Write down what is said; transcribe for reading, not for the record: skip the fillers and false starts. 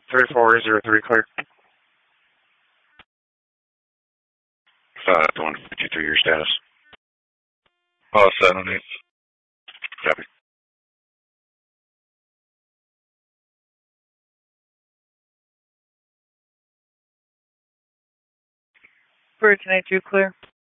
3403 clear. The 153, your status. All set on it. Copy. Bridge 92 clear.